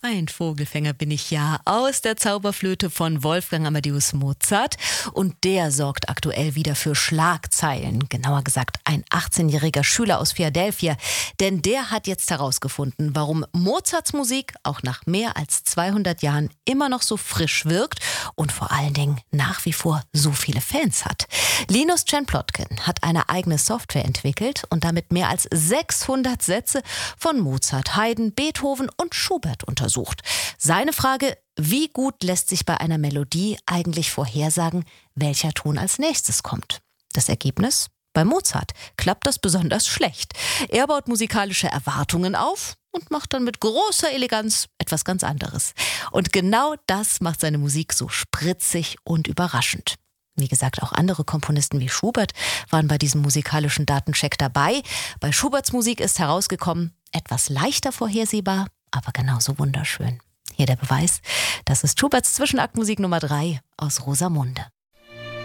Ein Vogelfänger bin ich ja aus der Zauberflöte von Wolfgang Amadeus Mozart. Und der sorgt aktuell wieder für Schlagzeilen. Genauer gesagt ein 18-jähriger Schüler aus Philadelphia. Denn der hat jetzt herausgefunden, warum Mozarts Musik auch nach mehr als 200 Jahren immer noch so frisch wirkt und vor allen Dingen nach wie vor so viele Fans hat. Linus Chen-Plotkin hat eine eigene Software entwickelt und damit mehr als 600 Sätze von Mozart, Haydn, Beethoven und Schubert untersucht. Seine Frage: Wie gut lässt sich bei einer Melodie eigentlich vorhersagen, welcher Ton als nächstes kommt? Das Ergebnis? Bei Mozart klappt das besonders schlecht. Er baut musikalische Erwartungen auf und macht dann mit großer Eleganz etwas ganz anderes. Und genau das macht seine Musik so spritzig und überraschend. Wie gesagt, auch andere Komponisten wie Schubert waren bei diesem musikalischen Datencheck dabei. Bei Schuberts Musik ist herausgekommen, etwas leichter vorhersehbar, aber genauso wunderschön. Hier der Beweis: Das ist Schuberts Zwischenaktmusik Nummer 3 aus Rosamunde.